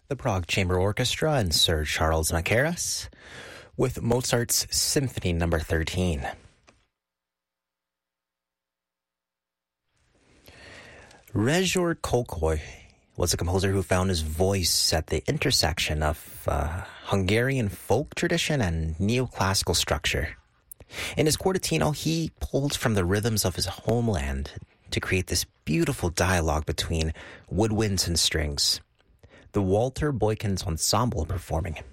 the Prague Chamber Orchestra and Sir Charles Mackerras with Mozart's Symphony No. 13. Rezsor Kölkei was a composer who found his voice at the intersection of Hungarian folk tradition and neoclassical structure. In his quartetino, he pulled from the rhythms of his homeland to create this beautiful dialogue between woodwinds and strings. The Walter Boykins Ensemble performing